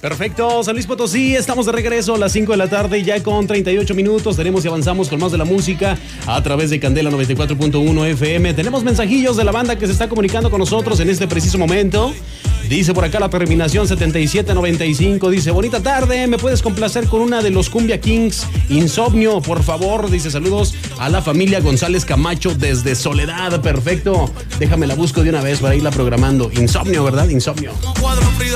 Perfecto, San Luis Potosí, estamos de regreso a las 5 de la tarde, ya con 38 minutos. Tenemos y avanzamos con más de la música a través de Candela 94.1 FM. Tenemos mensajillos de la banda que se está comunicando con nosotros en este preciso momento. Dice por acá la terminación 7795, dice, bonita tarde, ¿me puedes complacer con una de los Cumbia Kings? Insomnio, por favor. Dice, saludos a la familia González Camacho desde Soledad. Perfecto, déjame la busco de una vez para irla programando. Insomnio, ¿verdad? Insomnio.